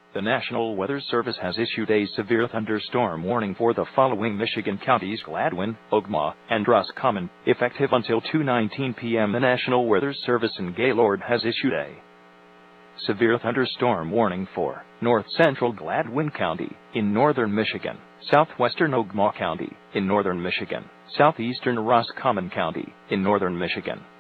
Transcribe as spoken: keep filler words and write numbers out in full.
The National Weather Service has issued a severe thunderstorm warning for the following Michigan counties: Gladwin, Ogemaw, and Roscommon. Effective until two nineteen p m the National Weather Service in Gaylord has issued a severe thunderstorm warning for north central Gladwin County in northern Michigan, southwestern Ogemaw County in northern Michigan, southeastern Roscommon County in northern Michigan,